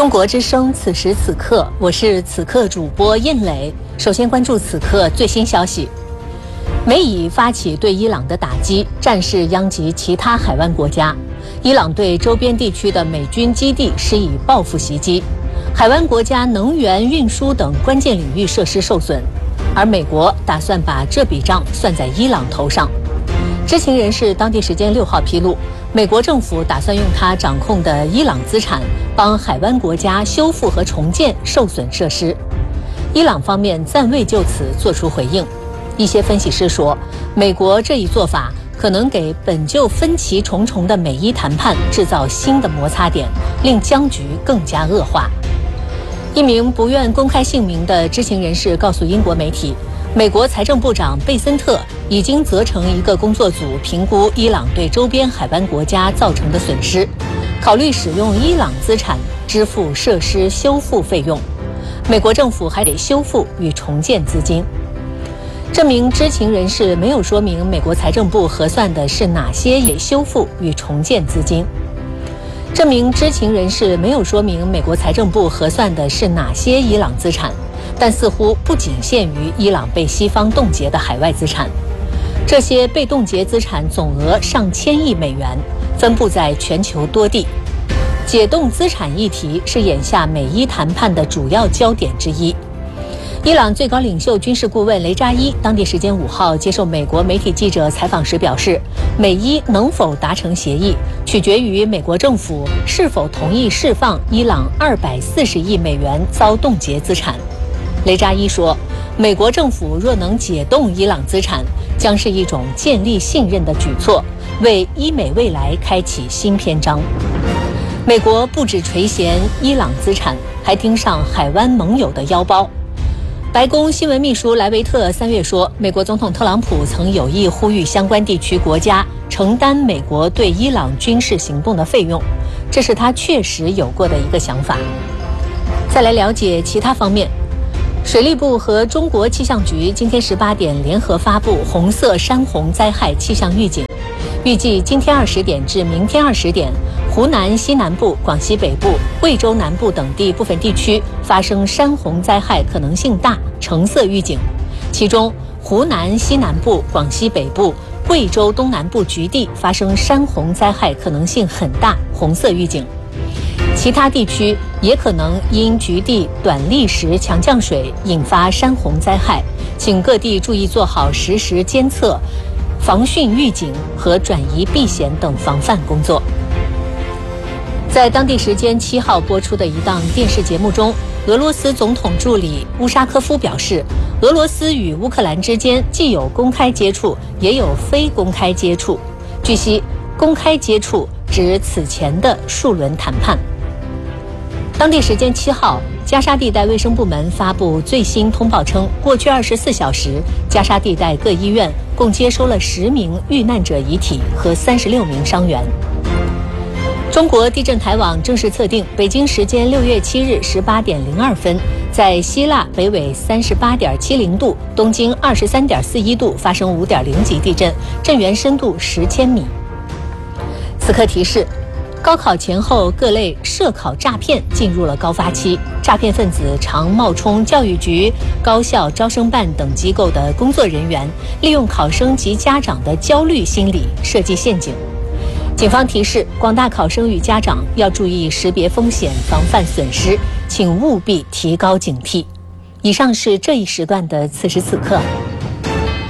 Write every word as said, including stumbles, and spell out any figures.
中国之声，此时此刻，我是此刻主播印磊。首先关注此刻最新消息：美以发起对伊朗的打击，战事殃及其他海湾国家。伊朗对周边地区的美军基地施以报复袭击，海湾国家能源运输等关键领域设施受损，而美国打算把这笔账算在伊朗头上。知情人士当地时间六号披露，美国政府打算用它掌控的伊朗资产，帮海湾国家修复和重建受损设施。伊朗方面暂未就此作出回应。一些分析师说，美国这一做法可能给本就分歧重重的美伊谈判制造新的摩擦点，令僵局更加恶化。一名不愿公开姓名的知情人士告诉英国媒体，美国财政部长贝森特已经责成一个工作组评估伊朗对周边海湾国家造成的损失，考虑使用伊朗资产支付设施修复费用。美国政府还得修复与重建资金。这名知情人士没有说明美国财政部核算的是哪些也修复与重建资金。这名知情人士没有说明美国财政部核算的是哪些伊朗资产，但似乎不仅限于伊朗被西方冻结的海外资产。这些被冻结资产总额上千亿美元，分布在全球多地。解冻资产议题是眼下美伊谈判的主要焦点之一。伊朗最高领袖军事顾问雷扎伊当地时间五号接受美国媒体记者采访时表示，美伊能否达成协议，取决于美国政府是否同意释放伊朗二百四十亿美元遭冻结资产。雷扎伊说，美国政府若能解冻伊朗资产，将是一种建立信任的举措，为伊美未来开启新篇章。美国不止垂涎伊朗资产，还盯上海湾盟友的腰包。白宫新闻秘书莱维特三月说，美国总统特朗普曾有意呼吁相关地区国家承担美国对伊朗军事行动的费用，这是他确实有过的一个想法。再来了解其他方面，水利部和中国气象局今天十八点联合发布红色山洪灾害气象预警，预计今天二十点至明天二十点，湖南西南部、广西北部、贵州南部等地部分地区发生山洪灾害可能性大，橙色预警。其中，湖南西南部、广西北部、贵州东南部局地发生山洪灾害可能性很大，红色预警。其他地区也可能因局地短砾石强降水引发山洪灾害，请各地注意做好实时监测、防汛预警和转移避险等防范工作。在当地时间七号播出的一档电视节目中，俄罗斯总统助理乌沙科夫表示，俄罗斯与乌克兰之间既有公开接触，也有非公开接触。据悉，公开接触指此前的数轮谈判。当地时间七号，加沙地带卫生部门发布最新通报称，过去二十四小时，加沙地带各医院共接收了十名遇难者遗体和三十六名伤员。中国地震台网正式测定，北京时间六月七日十八点零二分，在希腊北纬三十八点七零度、东经二十三点四一度发生五点零级地震，震源深度十千米。此刻提示，高考前后各类涉考诈骗进入了高发期，诈骗分子常冒充教育局、高校招生办等机构的工作人员，利用考生及家长的焦虑心理设计陷阱。警方提示广大考生与家长要注意识别风险，防范损失，请务必提高警惕。以上是这一时段的此时此刻。